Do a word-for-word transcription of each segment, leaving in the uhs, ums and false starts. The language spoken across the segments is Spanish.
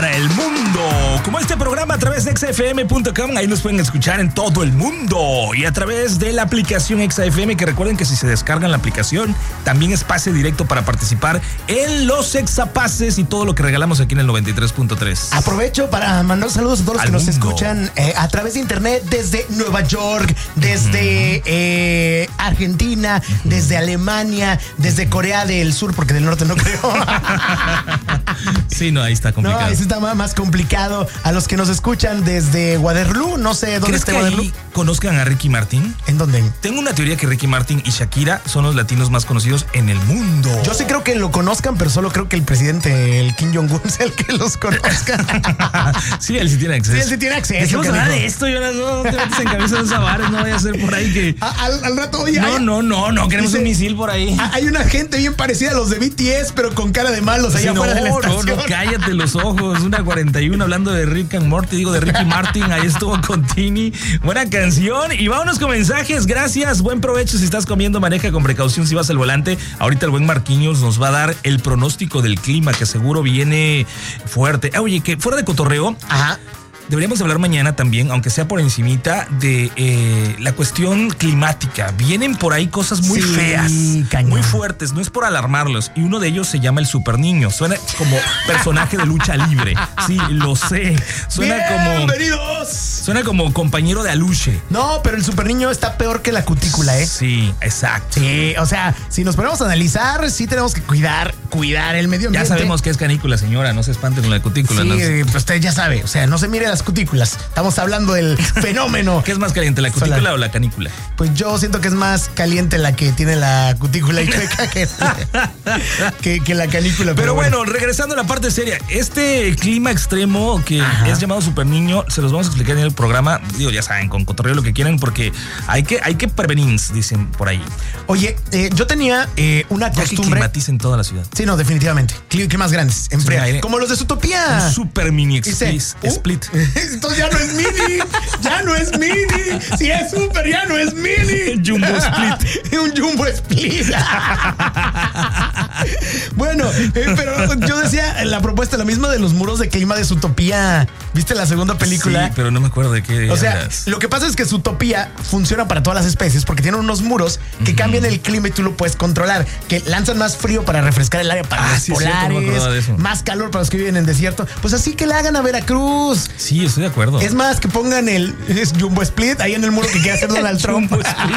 para el mundo. Como este programa a través de exa efe eme punto com, ahí nos pueden escuchar en todo el mundo. Y a través de la aplicación ExaFM, que recuerden que si se descargan la aplicación, también es pase directo para participar en los Exapases y todo lo que regalamos aquí en el noventa y tres punto tres. Aprovecho para mandar saludos a todos los Al que mundo. nos escuchan eh, a través de internet desde Nueva York, desde uh-huh. eh, Argentina, uh-huh. desde Alemania, desde Corea del Sur, porque del norte no creo. Sí, no, ahí está complicado. No, ahí está más complicado. A los que nos escuchan desde Waterloo, no sé dónde está Waterloo. Ahí conozcan a Ricky Martin? ¿En dónde? Tengo una teoría que Ricky Martin y Shakira son los latinos más conocidos en el mundo. Yo sí creo que lo conozcan, pero solo creo que el presidente, el Kim Jong-un, es el que los conozca. Sí, él sí tiene acceso. Sí, él sí tiene acceso. Dejemos hablar de esto, Jonas, no te metes en cabeza de Zabares, no vaya a ser por ahí que... A, al, al rato, oye, No, hay, no, no, no, queremos dice, un misil por ahí. Hay una gente bien parecida a los de B T S, pero con cara de malos allá sí, afuera no, de la estación. No, no, cállate los ojos. Una cuarenta y uno hablando de Rick and Morty, digo de Ricky Martin, ahí estuvo con Tini. Buena canción. Y vámonos con mensajes. Gracias, buen provecho si estás comiendo, maneja con precaución si vas al volante. Ahorita el buen Marquinhos nos va a dar el pronóstico del clima, que seguro viene fuerte. Ah, oye, que fuera de cotorreo. Ajá. Deberíamos hablar mañana también, aunque sea por encimita, de eh, la cuestión climática. Vienen por ahí cosas muy sí, feas, cañón. muy fuertes. No es por alarmarlos. Y uno de ellos se llama el Super Niño. Suena como personaje de lucha libre. Sí, lo sé. Suena como... ¡Bienvenidos! Suena como compañero de Aluche. No, pero el Super Niño está peor que la cutícula, ¿eh? Sí, exacto. Sí, o sea, si nos ponemos a analizar, sí tenemos que cuidar, cuidar el medio ambiente. Ya sabemos que es canícula, señora. No se espanten con la cutícula. Sí, ¿no? pues usted ya sabe. O sea, no se mire las cutículas. Estamos hablando del fenómeno. ¿Qué es más caliente, la cutícula Solar. o la canícula? Pues yo siento que es más caliente la que tiene la cutícula y chueca que, que, que la canícula. Pero, pero bueno, bueno, regresando a la parte seria, este clima extremo que Ajá. es llamado Super Niño, se los vamos a explicar en el programa. Digo, ya saben, con cotorreo lo que quieran, porque hay que, hay que prevenir, dicen por ahí. Oye, eh, yo tenía eh, una ya costumbre. Que climaticen toda la ciudad. Sí, no, definitivamente. Climas grandes, en fría. Sí, como los de Zootopia. Un super mini expli- Dice, uh, split. Entonces ya no es mini, ya no es mini. Si es super, ya no es mini. Jumbo split. Un jumbo split. Bueno, eh, pero yo decía la propuesta, la misma de los muros de clima de Zootopia. ¿Viste la segunda película? Sí, pero no me acuerdo de qué. O sea, hablas. Lo que pasa es que Zootopia funciona para todas las especies porque tienen unos muros que uh-huh. cambian el clima y tú lo puedes controlar. Que lanzan más frío para refrescar el área para ah, los sí, polares, sí, más calor para los que viven en desierto. Pues así que le hagan a Veracruz. Sí, estoy de acuerdo. Es más, que pongan el es Jumbo Split ahí en el muro que quiere hacer Donald Trump.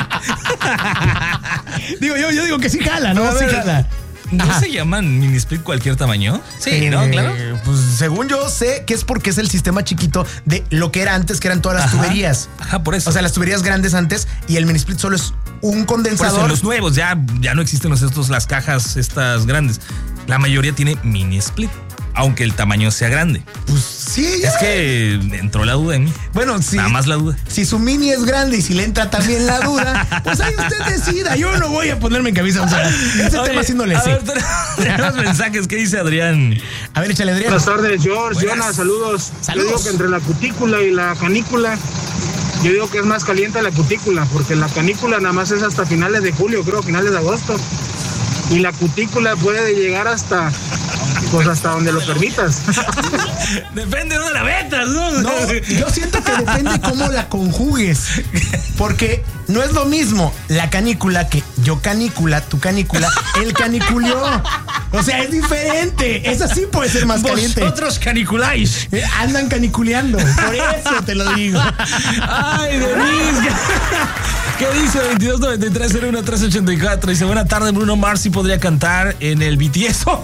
digo, yo, yo digo que sí jala, ¿no? Sí jala. ¿No Ajá. se llaman mini split cualquier tamaño? Sí, eh, ¿no? Claro. Pues según yo sé que es porque es el sistema chiquito de lo que era antes, que eran todas las Ajá. tuberías. Ajá, por eso. O sea, las tuberías grandes antes y el mini split solo es un condensador. Por eso, los nuevos ya, ya no existen los estos, las cajas estas grandes. La mayoría tiene mini split, aunque el tamaño sea grande. Pues sí, ya. Es que entró la duda en mí. Bueno, sí. Nada más la duda. Si su mini es grande y si le entra también la duda, pues ahí usted decida. Yo no voy a ponerme en cabeza. O sea, ese Oye, tema sí no le sé. A ver, tenemos mensajes. ¿Qué dice Adrián? A ver, échale, Adrián. Buenas tardes, George. Buenas. Jonas, saludos. Saludos. Yo digo que entre la cutícula y la canícula, yo digo que es más caliente la cutícula, porque la canícula nada más es hasta finales de julio, creo, finales de agosto. Y la cutícula puede llegar hasta, pues hasta donde lo permitas. Depende de dónde la metas, ¿no? No, yo siento que depende cómo la conjugues. Porque no es lo mismo la canícula que yo canícula, tu canícula, él caniculió. O sea, es diferente. Esa sí puede ser más caliente. Vosotros caniculáis. Eh, andan caniculeando. Por eso te lo digo. Ay, Denise. ¿Qué dice? veintidós noventa y tres cero uno tres ochenta y cuatro. Dice, buena tarde, Bruno Mars sí podría cantar en el B T S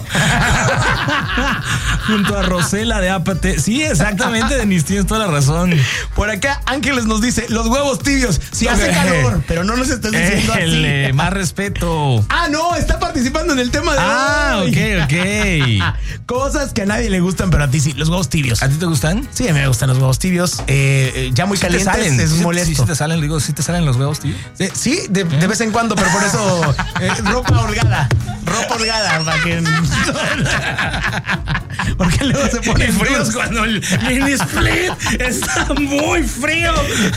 junto a Rosela de Apate. Sí, exactamente, Denise, tienes toda la razón. Por acá Ángeles nos dice, los huevos tibios, si hace calor, pero no nos estás diciendo así. El, más respeto. Ah, no, está participando en el tema de Ah, hoy. ok, ok. Cosas que a nadie le gustan, pero a ti sí, los huevos tibios. ¿A ti te gustan? Sí, a mí me gustan los huevos tibios. Eh, ya muy ¿Sí calientes, te salen? es ¿Sí, molesto. Sí, sí te salen, digo, sí te salen los huevos, tío. Sí, sí de, de vez en cuando, pero por eso eh, ropa holgada. Ropa holgada, para que... Porque luego se ponen fríos cuando el mini split está muy frío.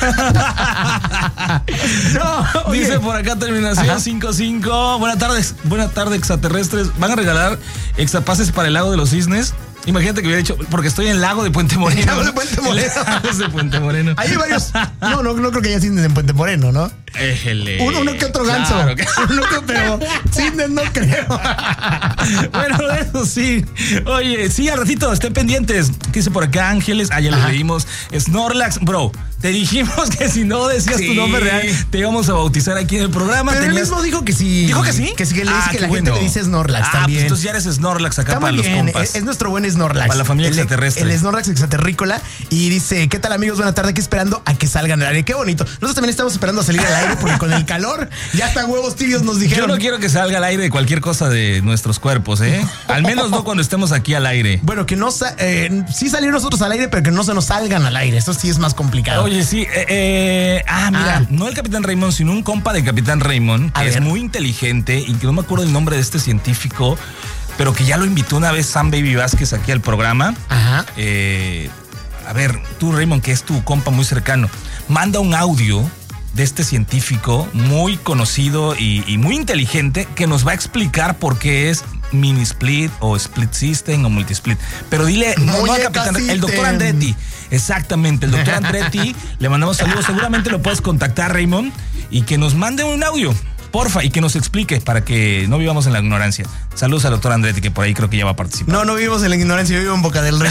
No, dice por acá terminación cinco cinco. Buenas tardes, buenas tardes extraterrestres. ¿Van a regalar exapases para el lago de los cisnes? Imagínate que hubiera dicho, porque estoy en el lago de Puente Moreno. El lago de Puente Moreno. Lagos de Puente Moreno. Hay varios. No, no, no creo que haya cisnes en Puente Moreno, ¿no? Éjele. Uno, uno que otro ganso. Claro que... Uno que, pero cisnes no creo. Bueno, eso sí. Oye, sí, al ratito, estén pendientes. ¿Qué dice por acá, Ángeles? Ah, ya lo leímos. Snorlax, bro. Te dijimos que si no decías sí. tu nombre real, te íbamos a bautizar aquí en el programa. Pero Tenías... él mismo dijo que sí. ¿Dijo que sí? Que sí, que le dice ah, que la bueno. gente le dice Snorlax ah, también. Pues entonces ya eres Snorlax acá Está para muy los bien. compas. Es, es nuestro buen Snorlax. Para la familia el, extraterrestre. El Snorlax extraterrícola. Y dice, ¿qué tal, amigos? Buena tarde, aquí esperando a que salgan al aire. Qué bonito. Nosotros también estamos esperando a salir al aire porque con el calor ya hasta huevos tibios nos dijeron. Yo no quiero que salga al aire cualquier cosa de nuestros cuerpos, ¿eh? Al menos no cuando estemos aquí al aire. Bueno, que no... Eh, sí salir nosotros al aire, pero que no se nos salgan al aire. Eso sí es más complicado. Oye, sí. Eh, eh, ah, mira, ah. no el Capitán Raymond, sino un compa de Capitán Raymond, que es muy inteligente y que no me acuerdo el nombre de este científico, pero que ya lo invitó una vez Sam Baby Vázquez aquí al programa. Ajá. Eh, a ver, tú, Raymond, que es tu compa muy cercano, manda un audio de este científico muy conocido y, y muy inteligente que nos va a explicar por qué es mini split o split system o multisplit. Pero dile, no, no, Capitán, el doctor Andretti. Exactamente, el doctor Andretti. Le mandamos saludos. Seguramente lo puedes contactar, Raymond, y que nos mande un audio, porfa, y que nos explique para que no vivamos en la ignorancia. Saludos al doctor Andretti, que por ahí creo que ya va a participar. No, no vivimos en la ignorancia, yo vivo en Boca del Río.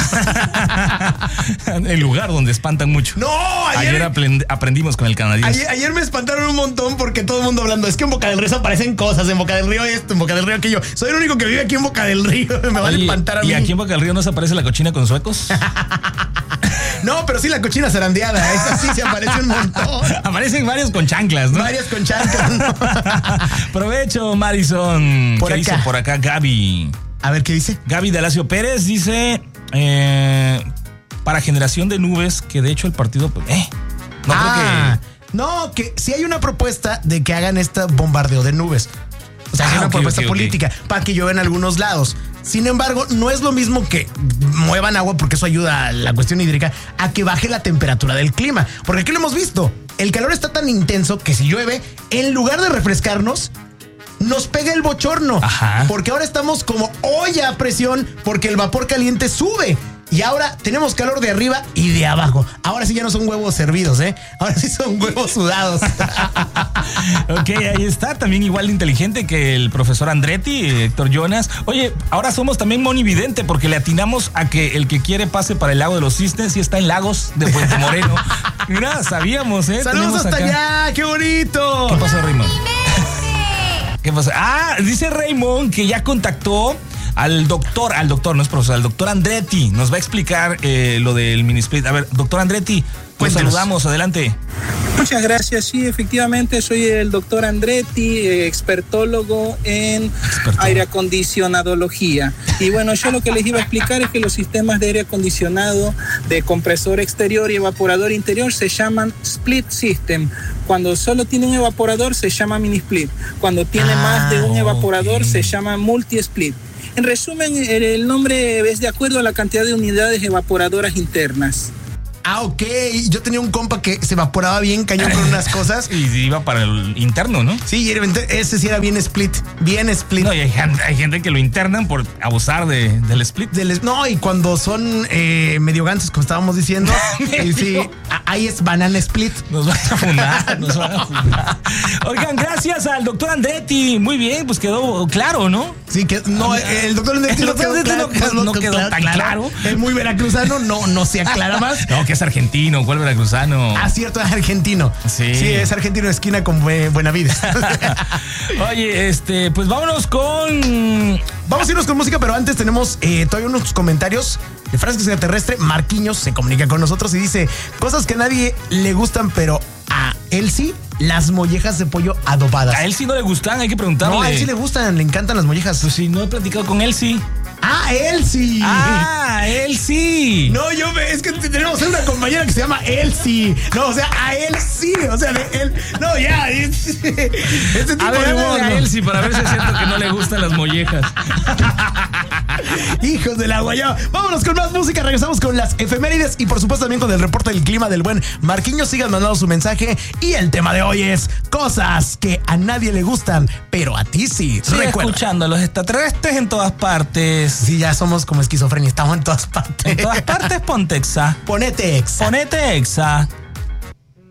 El lugar donde espantan mucho. No, ayer, ayer aprend, aprendimos con el canadiense. Ayer, ayer me espantaron un montón porque todo el mundo hablando, es que en Boca del Río aparecen cosas, en Boca del Río esto, en Boca del Río aquello. Soy el único que vive aquí en Boca del Río, me van a espantar a mí. ¿Y aquí en Boca del Río no se aparece la cochina con suecos? No, pero sí la cochina zarandeada, esa sí se aparece un montón. Aparecen varios con chanclas, ¿no? Varios con chanclas, ¿no? Provecho, Madison. Por ¿Qué acá. dice por acá Gaby? A ver, ¿qué dice? Gaby de Alacio Pérez dice, eh, para generación de nubes, que de hecho el partido, pues, eh, no ah, creo que... No, que si hay una propuesta de que hagan este bombardeo de nubes. O sea, ah, hay una okay, propuesta okay, política okay. para que llueva en algunos lados. Sin embargo, no es lo mismo que muevan agua, porque eso ayuda a la cuestión hídrica, a que baje la temperatura del clima. Porque aquí lo hemos visto. El calor está tan intenso que si llueve, en lugar de refrescarnos, nos pega el bochorno. Ajá. Porque ahora estamos como olla a presión porque el vapor caliente sube. Y ahora tenemos calor de arriba y de abajo. Ahora sí ya no son huevos servidos, ¿eh? Ahora sí son huevos sudados. Ok, ahí está. También igual de inteligente que el profesor Andretti, Héctor Jonas. Oye, ahora somos también monividente porque le atinamos a que el que quiere pase para el lago de los cisnes y está en Lagos de Puente Moreno. Mira, sabíamos, ¿eh? ¡Saludos Tenemos hasta acá. allá! ¡Qué bonito! ¿Qué pasó, Raymond? ¿Qué pasó? Ah, dice Raymond que ya contactó al doctor, al doctor, no es profesor, al doctor Andretti. Nos va a explicar eh, lo del mini split. A ver, doctor Andretti, pues saludamos, adelante. Muchas gracias, sí, efectivamente soy el doctor Andretti, expertólogo en Experto. aire acondicionadología. Y bueno, yo lo que les iba a explicar es que los sistemas de aire acondicionado de compresor exterior y evaporador interior se llaman split system. Cuando solo tiene un evaporador se llama mini split. Cuando tiene ah, más de un evaporador okay. se llama multi split. En resumen, el nombre es de acuerdo a la cantidad de unidades evaporadoras internas. Ah, ok. Yo tenía un compa que se evaporaba bien cañón con unas cosas. Y iba para el interno, ¿no? Sí, ese sí era bien split. Bien split. No, y hay, hay gente que lo internan por abusar de, del split. Del, no, y cuando son eh, medio gansos, como estábamos diciendo, y sí, ahí es banana split. Nos van a fundar, nos van a fundar. Oigan, gracias al doctor Andretti. Muy bien, pues quedó claro, ¿no? Sí, que no, el doctor Andretti no quedó, claro, no, no quedó tan claro. claro. Es muy veracruzano, no, no se aclara más. No, que es argentino, ¿cuál veracruzano? Ah, cierto, es argentino. Sí. Sí, es argentino de esquina con buena vida. Oye, este, pues vámonos con... Vamos a irnos con música, pero antes tenemos eh, todavía unos comentarios de Frasco Extraterrestre. Marquiños se comunica con nosotros y dice cosas que a nadie le gustan, pero a él sí, las mollejas de pollo adobadas. A él sí no le gustan, hay que preguntarle. No, a él sí le gustan, le encantan las mollejas. Pues sí, no he platicado con él sí. Ah, Elsie. Ah, Elsie. No, yo me, es que tenemos una compañera que se llama Elsie. No, o sea, a él sí. O sea, de él. No, ya. Este tipo a ver, de humor, a ¿no? Elsie para ver si es cierto que no le gustan las mollejas. Hijos del agua, ya. Vámonos con más música. Regresamos con las efemérides y por supuesto también con el reporte del clima del buen Marquinhos. Sigan mandando su mensaje. Y el tema de hoy es cosas que a nadie le gustan, pero a ti sí. Sigue escuchando los extraterrestres en todas partes. Sí, ya somos como esquizofrenia. Estamos en todas partes. En todas partes, ponte exa. Ponete exa. Ponete exa.